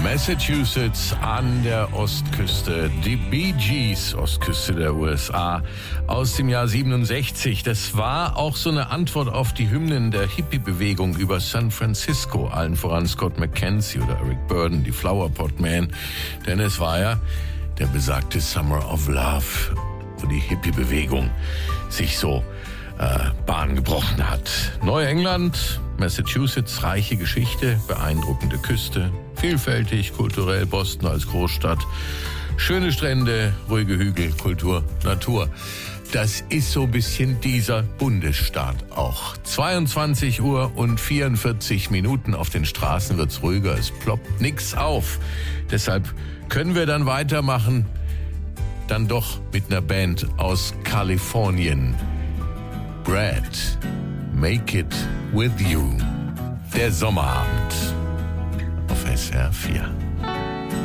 Massachusetts an der Ostküste, die Bee Gees, Ostküste der USA, aus dem Jahr 67. Das war auch so eine Antwort auf die Hymnen der Hippie-Bewegung über San Francisco, allen voran Scott McKenzie oder Eric Burdon, die Flower Pot Man. Denn es war ja der besagte Summer of Love, wo die Hippie-Bewegung sich so Bahn gebrochen hat. Neuengland, Massachusetts, reiche Geschichte, beeindruckende Küste, vielfältig, kulturell, Boston als Großstadt, schöne Strände, ruhige Hügel, Kultur, Natur. Das ist so ein bisschen dieser Bundesstaat auch. 22 Uhr und 44 Minuten auf den Straßen wird's ruhiger, es ploppt nix auf. Deshalb können wir dann weitermachen, dann doch mit einer Band aus Kalifornien. Brad, Make It With You. Der Sommerabend auf SR 4.